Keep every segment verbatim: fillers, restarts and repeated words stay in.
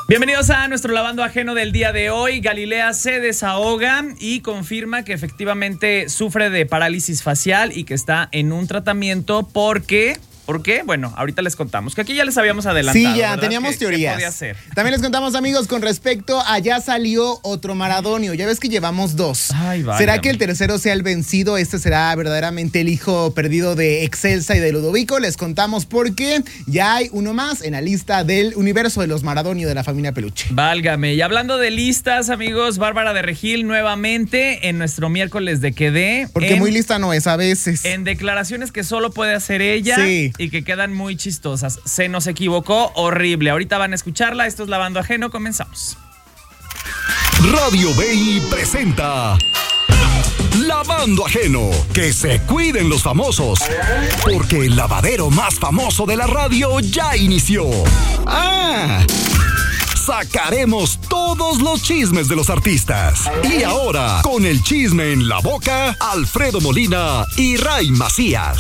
Bienvenidos a nuestro lavando ajeno del día de hoy. Galilea se desahoga y confirma que efectivamente sufre de parálisis facial y que está en un tratamiento porque... ¿Por qué? Bueno, ahorita les contamos, que aquí ya les habíamos adelantado. Sí, ya, ¿verdad? teníamos ¿Qué, teorías. ¿Qué podía hacer? También les contamos, amigos, con respecto a ya salió otro Maradonio. Ya ves que llevamos dos. Ay, vaya. ¿Será que el tercero sea el vencido? Este será verdaderamente el hijo perdido de Excelsa y de Ludovico. Les contamos porque ya hay uno más en la lista del universo de los Maradonio de la familia Peluche. Válgame. Y hablando de listas, amigos, Bárbara de Regil nuevamente en nuestro miércoles de Quedé. Porque en, muy lista no es a veces. En declaraciones que solo puede hacer ella. Sí. Y que quedan muy chistosas. Se nos equivocó horrible. Ahorita van a escucharla. Esto es Lavando Ajeno. Comenzamos. Radio B I presenta Lavando Ajeno. Que se cuiden los famosos, porque el lavadero más famoso de la radio ya inició. ¡Ah! Sacaremos todos los chismes de los artistas. Y ahora, con el chisme en la boca, Alfredo Molina y Ray Macías.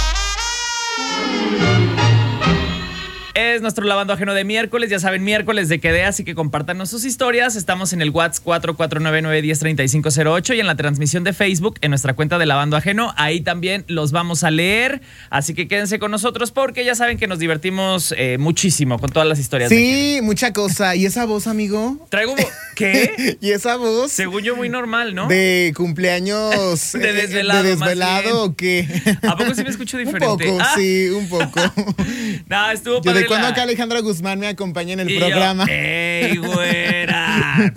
Es nuestro lavando ajeno de miércoles, ya saben, miércoles de Quedé, así que compártanos sus historias. Estamos en el WhatsApp cuatro cuatro nueve nueve uno cero tres cinco cero ocho y en la transmisión de Facebook, en nuestra cuenta de Lavando Ajeno. Ahí también los vamos a leer, así que quédense con nosotros porque ya saben que nos divertimos eh, muchísimo con todas las historias. Sí, mucha cosa. ¿Y esa voz, amigo? Traigo... ¿Qué? ¿Y esa voz? Según yo, muy normal, ¿no? De cumpleaños. De desvelado. ¿De desvelado o qué? ¿A poco sí me escucho diferente? Un poco, ah. sí, un poco. No, estuvo Yo padre. de cuando la... acá Alejandra Guzmán me acompaña en el y programa. Yo, ¡ey, güera!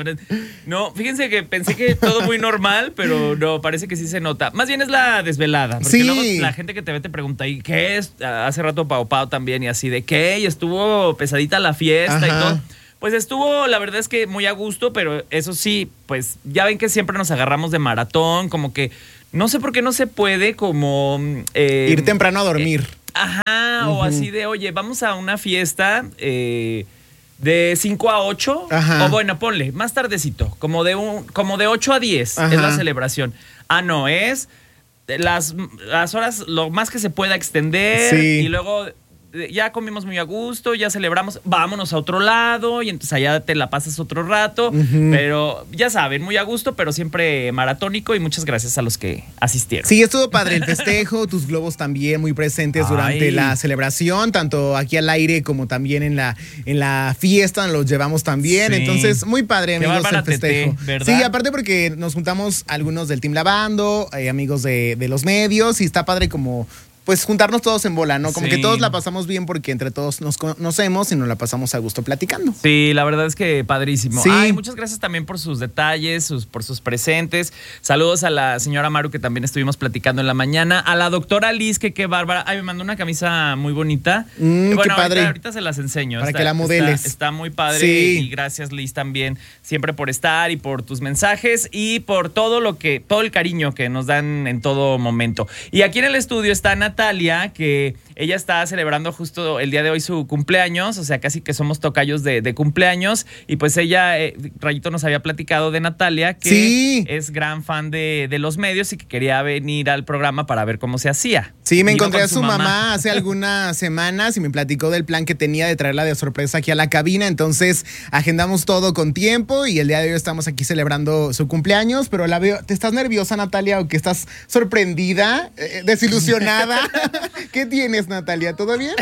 No, fíjense que pensé que todo muy normal, pero no, parece que sí se nota. Más bien es la desvelada. Porque sí. luego la gente que te ve te pregunta, ¿y qué es? Hace rato Pau Pau también y así de ¿qué? Y estuvo pesadita la fiesta. Ajá. Y todo. Pues estuvo, la verdad es que muy a gusto, pero eso sí, pues ya ven que siempre nos agarramos de maratón, como que no sé por qué no se puede como... Eh, ir temprano a dormir. Eh, ajá, uh-huh. O así de, oye, vamos a una fiesta eh, de cinco a ocho, ajá. O bueno, ponle, más tardecito, como de, un, como de ocho a diez, ajá. Es la celebración. Ah, no, es las, las horas lo más que se pueda extender, sí. Y luego... ya comimos muy a gusto, ya celebramos, vámonos a otro lado y entonces allá te la pasas otro rato, uh-huh. Pero ya saben, muy a gusto, pero siempre maratónico y muchas gracias a los que asistieron. Sí, estuvo padre el festejo, tus globos también muy presentes. Ay. Durante la celebración, tanto aquí al aire como también en la, en la fiesta, los llevamos también, sí. Entonces muy padre, amigos, el festejo. Tete, ¿verdad? Sí, aparte porque nos juntamos algunos del Team Lavando, eh, amigos de, de los medios y está padre como... pues juntarnos todos en bola, ¿no? Como sí. Que todos la pasamos bien porque entre todos nos conocemos y nos la pasamos a gusto platicando. Sí, la verdad es que padrísimo. Sí. Ay, muchas gracias también por sus detalles, sus, por sus presentes. Saludos a la señora Maru, que también estuvimos platicando en la mañana. A la doctora Liz, que qué bárbara. Ay, me mandó una camisa muy bonita. Mm, bueno, qué padre. Ahorita, ahorita se las enseño. Para está, que la modeles. Está, está muy padre. Sí. Y gracias, Liz, también siempre por estar y por tus mensajes y por todo lo que, todo el cariño que nos dan en todo momento. Y aquí en el estudio está Natalia, que ella está celebrando justo el día de hoy su cumpleaños, o sea, casi que somos tocayos de, de cumpleaños, y pues ella, eh, Rayito nos había platicado de Natalia, que sí. Es gran fan de, de los medios y que quería venir al programa para ver cómo se hacía. Sí, me encontré a su mamá. mamá hace algunas semanas y me platicó del plan que tenía de traerla de sorpresa aquí a la cabina, entonces agendamos todo con tiempo y el día de hoy estamos aquí celebrando su cumpleaños, pero la veo, ¿te estás nerviosa, Natalia, o que estás sorprendida, eh, desilusionada? ¿Qué tienes, Natalia? ¿Todo bien?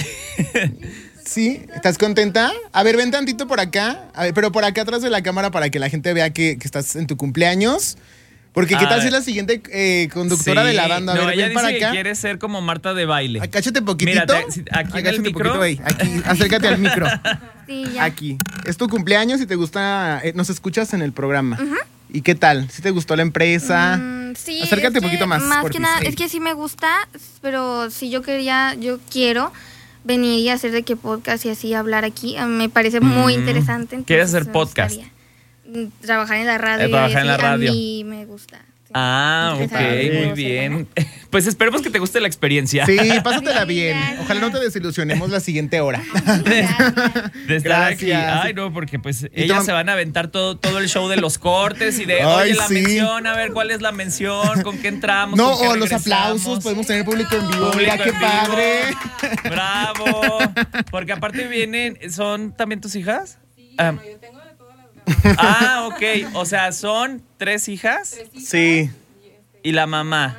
¿Sí? ¿Estás contenta? A ver, ven tantito por acá, a ver, pero por acá atrás de la cámara para que la gente vea que, que estás en tu cumpleaños. Porque ¿qué tal si es la siguiente eh, conductora sí, de la banda? A no, ver, ella ven para dice acá. que quiere ser como Marta de baile. Acáchate poquitito. Mira, te, aquí en el micro. Poquito, aquí, acércate al micro. Sí, ya. Aquí. Es tu cumpleaños y te gusta, eh, nos escuchas en el programa. Uh-huh. ¿Y qué tal? ¿Sí te gustó la empresa? Mm, sí. Acércate un poquito más. Más que nada, ahí. Es que sí me gusta, pero si yo quería, yo quiero venir y hacer de qué podcast y así hablar aquí. Me parece muy mm. interesante. ¿Quieres hacer podcast? Trabajar en la radio. Eh, trabajar en la radio. A mí me gusta. Ah, ok, muy bien. Pues esperemos que te guste la experiencia. Sí, pásatela bien. Ojalá no te desilusionemos la siguiente hora. De estar aquí. Ay, no, porque pues ellas tom- se van a aventar todo, todo el show de los cortes y de, Ay, oye, la sí. mención, a ver cuál es la mención, con qué entramos. No, con qué o los aplausos, podemos tener público en vivo. Público Mira qué en padre. Bravo. Porque aparte vienen, ¿son también tus hijas? Ah, no, yo tengo de todas las ah, ok. O sea, ¿son tres hijas? Tres hijas. Sí. Y la mamá.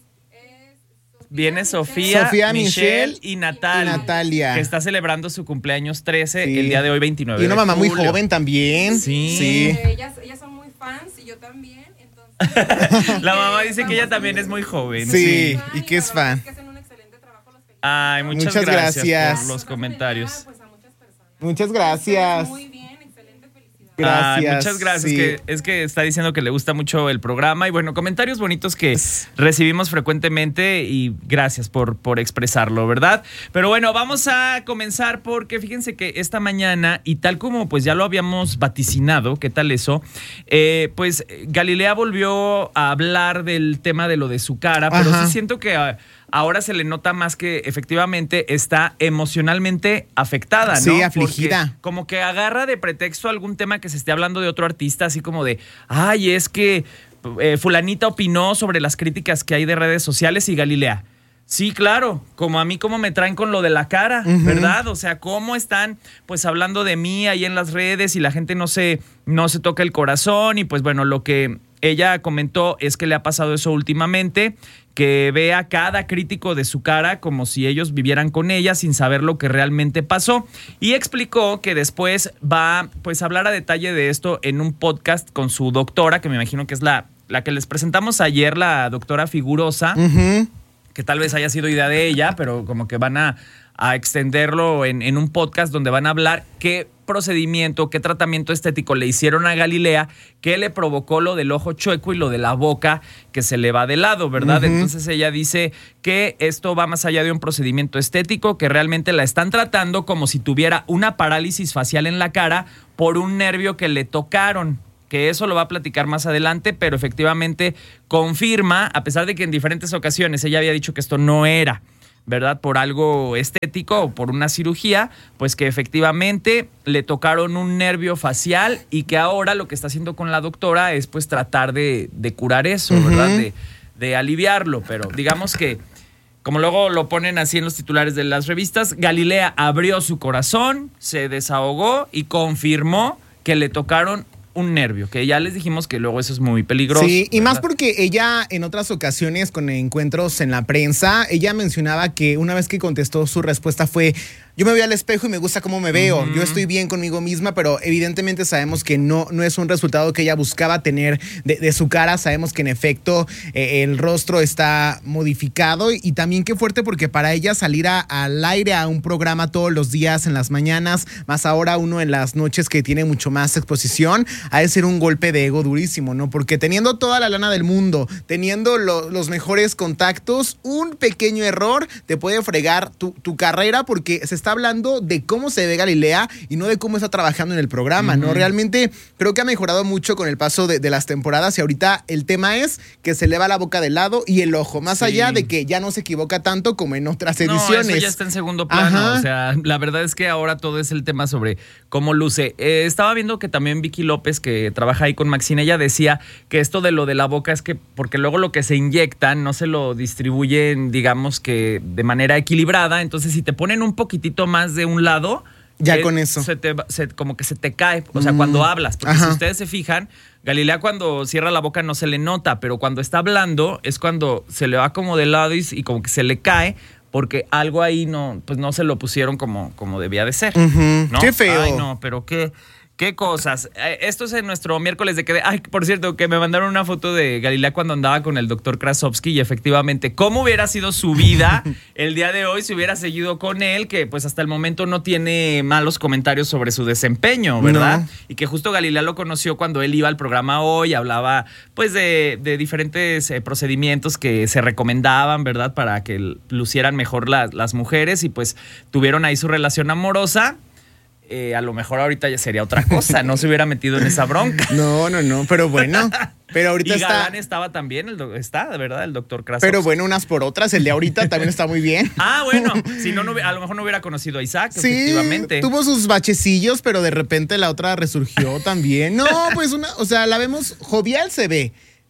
Viene Sofía, Sofía Michelle, Michelle y, Natal, y Natalia. Que está celebrando su cumpleaños trece sí. el día de hoy, veintinueve Y una mamá muy joven también. Sí. sí. Eh, ellas, ellas son muy fans y yo también. Entonces, la mamá dice que ella también es muy joven. Sí, sí. y que es fan. Es que hacen un excelente trabajo los felicito. Ay, muchas, muchas gracias, gracias por los comentarios. Pues a muchas personas. Muchas gracias. Muy bien, excelente felicidad. Gracias. Ah, muchas gracias. Sí. Que, es que está diciendo que le gusta mucho el programa y bueno, comentarios bonitos que recibimos frecuentemente y gracias por, por expresarlo, ¿verdad? Pero bueno, vamos a comenzar porque fíjense que esta mañana y tal como pues ya lo habíamos vaticinado, ¿qué tal eso? Eh, pues Galilea volvió a hablar del tema de lo de su cara, pero Ajá. sí siento que... Uh, ahora se le nota más que efectivamente está emocionalmente afectada, ¿no? Sí, afligida. Porque como que agarra de pretexto algún tema que se esté hablando de otro artista, así como de, ay, es que eh, fulanita opinó sobre las críticas que hay de redes sociales y Galilea. Sí, claro, como a mí como me traen con lo de la cara, uh-huh. ¿verdad? O sea, cómo están pues hablando de mí ahí en las redes y la gente no se, no se toca el corazón y pues bueno, lo que ella comentó es que le ha pasado eso últimamente, que ve a cada crítico de su cara como si ellos vivieran con ella sin saber lo que realmente pasó y explicó que después va pues a hablar a detalle de esto en un podcast con su doctora, que me imagino que es la, la que les presentamos ayer, la doctora Figurosa, uh-huh. que tal vez haya sido idea de ella, pero como que van a, a extenderlo en, en un podcast donde van a hablar qué procedimiento, qué tratamiento estético le hicieron a Galilea, que le provocó lo del ojo chueco y lo de la boca que se le va de lado, ¿verdad? Uh-huh. Entonces ella dice que esto va más allá de un procedimiento estético, que realmente la están tratando como si tuviera una parálisis facial en la cara por un nervio que le tocaron. Que eso lo va a platicar más adelante, pero efectivamente confirma, a pesar de que en diferentes ocasiones ella había dicho que esto no era, ¿verdad? Por algo estético o por una cirugía, pues que efectivamente le tocaron un nervio facial y que ahora lo que está haciendo con la doctora es pues tratar de, de curar eso, uh-huh. ¿verdad? De, de aliviarlo, pero digamos que como luego lo ponen así en los titulares de las revistas, Galilea abrió su corazón, se desahogó y confirmó que le tocaron un nervio, que ya les dijimos que luego eso es muy peligroso. Sí, y ¿verdad? Más porque ella en otras ocasiones con encuentros en la prensa, ella mencionaba que una vez que contestó su respuesta fue: yo me veo al espejo y me gusta cómo me veo, uh-huh. yo estoy bien conmigo misma, pero evidentemente sabemos que no, no es un resultado que ella buscaba tener de, de su cara. Sabemos que en efecto eh, el rostro está modificado y, y también qué fuerte porque para ella salir a, al aire a un programa todos los días en las mañanas, más ahora uno en las noches que tiene mucho más exposición, ha de ser un golpe de ego durísimo, ¿no? Porque teniendo toda la lana del mundo, teniendo lo, los mejores contactos, un pequeño error te puede fregar tu, tu carrera porque se está hablando de cómo se ve Galilea y no de cómo está trabajando en el programa, uh-huh. ¿no? Realmente creo que ha mejorado mucho con el paso de, de las temporadas y ahorita el tema es que se le va la boca de lado y el ojo, más sí. allá de que ya no se equivoca tanto como en otras ediciones. No, eso ya está en segundo plano. Ajá. O sea, la verdad es que ahora todo es el tema sobre cómo luce. Eh, estaba viendo que también Vicky López, que trabaja ahí con Maxine, ella decía que esto de lo de la boca es que porque luego lo que se inyectan no se lo distribuyen, digamos que de manera equilibrada, entonces si te ponen un poquitito más de un lado, ya con eso se te, se, como que se te cae, o sea, mm. cuando hablas, porque Ajá. si ustedes se fijan, Galilea cuando cierra la boca no se le nota, pero cuando está hablando es cuando se le va como de lado y, y como que se le cae, porque algo ahí no, pues no se lo pusieron como, como debía de ser. Uh-huh. ¿No? Qué feo. Ay, no, pero qué... ¿Qué cosas? Esto es en nuestro miércoles de que... Ay, por cierto, que me mandaron una foto de Galilea cuando andaba con el doctor Krasovsky y efectivamente, ¿cómo hubiera sido su vida el día de hoy si hubiera seguido con él? Que pues hasta el momento no tiene malos comentarios sobre su desempeño, ¿verdad? No. Y que justo Galilea lo conoció cuando él iba al programa Hoy, hablaba pues de, de diferentes eh, procedimientos que se recomendaban, ¿verdad? Para que lucieran mejor la, las mujeres y pues tuvieron ahí su relación amorosa. Eh, a lo mejor ahorita ya sería otra cosa, no se hubiera metido en esa bronca. No, no, no, pero bueno, pero ahorita y Galán está... estaba también, el do... está, de verdad, el doctor Krasovsky. Pero bueno, unas por otras, el de ahorita también está muy bien. Ah, bueno, si no, no, a lo mejor no hubiera conocido a Isaac, sí, efectivamente. Tuvo sus bachecillos, pero de repente la otra resurgió también. No, pues una, o sea, la vemos, jovial se ve.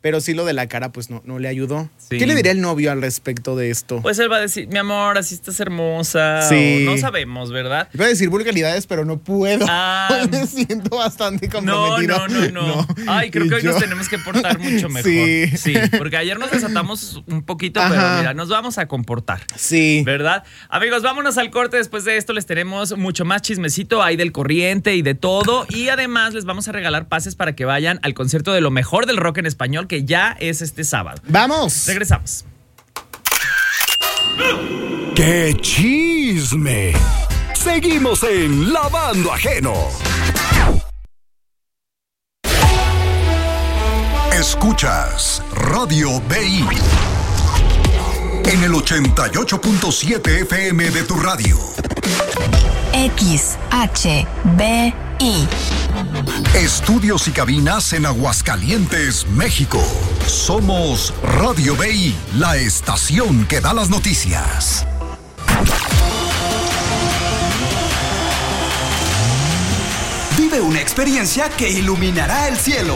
pero sí lo de la cara pues no, no le ayudó. Sí. ¿Qué le diría el novio al respecto de esto? Pues él va a decir, mi amor, así estás hermosa. Sí. No sabemos, ¿verdad? Iba a decir vulgaridades, pero no puedo. Ah, hoy me siento bastante comprometido. No, no, no, no. no. Ay, creo que hoy yo... nos tenemos que portar mucho mejor. Sí. Sí, porque ayer nos desatamos un poquito, Ajá. pero mira, nos vamos a comportar. Sí. ¿Verdad? Amigos, vámonos al corte. Después de esto les tenemos mucho más chismecito ahí del corriente y de todo. Y además les vamos a regalar pases para que vayan al concierto de lo mejor del rock en español, que ya es este sábado. ¡Vamos! Regresamos. ¡Qué chisme! Seguimos en Lavando Ajeno. Escuchas Radio B I en el ochenta y ocho punto siete F M de tu radio. X H B I. Estudios y cabinas en Aguascalientes, México. Somos Radio B I, la estación que da las noticias. Vive una experiencia que iluminará el cielo.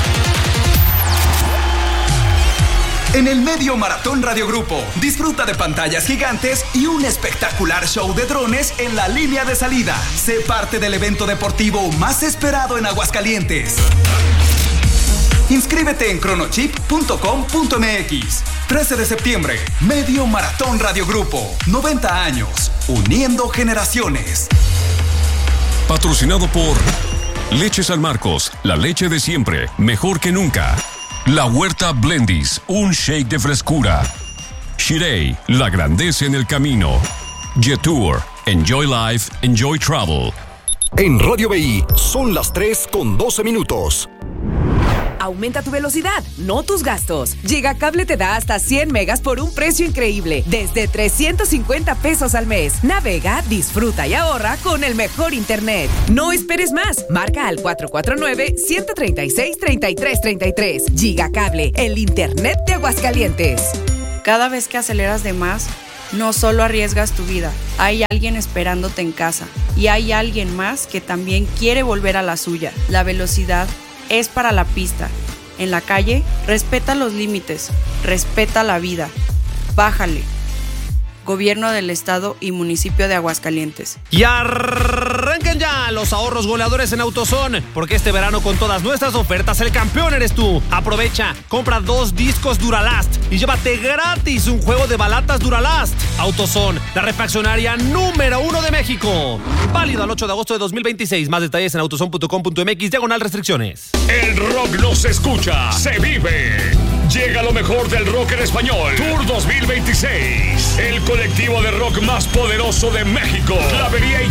En el Medio Maratón Radio Grupo, disfruta de pantallas gigantes y un espectacular show de drones en la línea de salida. Sé parte del evento deportivo más esperado en Aguascalientes. Inscríbete en cronochip punto com punto m x. trece de septiembre, Medio Maratón Radio Grupo. noventa años, uniendo generaciones. Patrocinado por Leche San Marcos, la leche de siempre, mejor que nunca. La Huerta Blendis, un shake de frescura. Shirei, la grandeza en el camino. Jetour, enjoy life, enjoy travel. En Radio B I son las tres con doce minutos. Aumenta tu velocidad, no tus gastos. Gigacable te da hasta cien megas por un precio increíble, desde trescientos cincuenta pesos al mes. Navega, disfruta y ahorra con el mejor internet. No esperes más. Marca al cuatro cuatro nueve, uno tres seis, tres tres tres tres. Gigacable, el internet de Aguascalientes. Cada vez que aceleras de más, no solo arriesgas tu vida, hay alguien esperándote en casa y hay alguien más que también quiere volver a la suya. La velocidad es para la pista. En la calle, respeta los límites, respeta la vida. Bájale. Gobierno del Estado y Municipio de Aguascalientes. Y arranquen ya los ahorros goleadores en AutoZone, porque este verano con todas nuestras ofertas el campeón eres tú. Aprovecha, compra dos discos Duralast y llévate gratis un juego de balatas Duralast. AutoZone, la refaccionaria número uno de México. Válido al ocho de agosto de dos mil veintiséis. Más detalles en autozone punto com punto m x, diagonal restricciones. El rock no se escucha, se vive. Llega lo mejor del rock en español. Tour dos mil veintiséis. El colectivo de rock más poderoso de México. Clavería y